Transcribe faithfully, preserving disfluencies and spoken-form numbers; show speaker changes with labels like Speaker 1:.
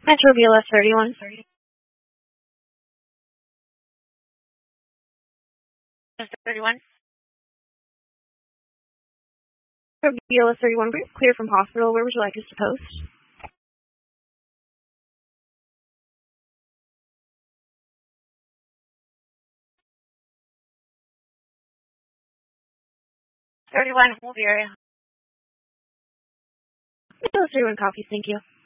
Speaker 1: Metro B L S thirty-one. thirty-one. Metro B L S thirty-one, clear from hospital. Where would you like us to post? thirty-one, hold the area. B L S thirty-one copies, thank you.